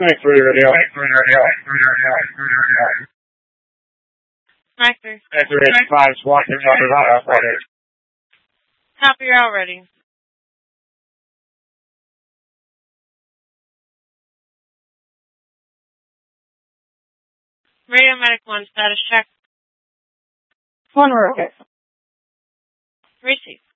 Thanks for your radio. Smacker. X-ray 5 watching operator. Copy, you're all ready. Radio Medic 1, status check. One, we're okay. Receive.